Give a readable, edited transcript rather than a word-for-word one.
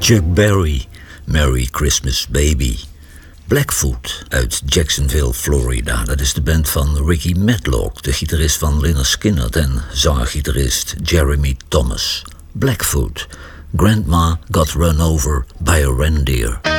Chuck Berry, Merry Christmas Baby. Blackfoot uit Jacksonville, Florida. Dat is de band van Ricky Medlock, de gitarist van Lynyrd Skynyrd en zanger-gitarist Jeremy Thomas. Blackfoot, Grandma Got Run Over by a Reindeer.